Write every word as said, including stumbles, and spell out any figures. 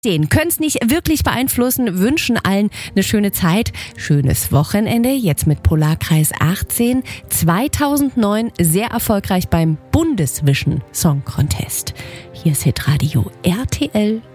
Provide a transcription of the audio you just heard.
Den können es nicht wirklich beeinflussen, wünschen allen eine schöne Zeit, schönes Wochenende, jetzt mit Polarkreis achtzehn, zweitausendneun sehr erfolgreich beim Bundesvision Song Contest. Hier ist Hitradio R T L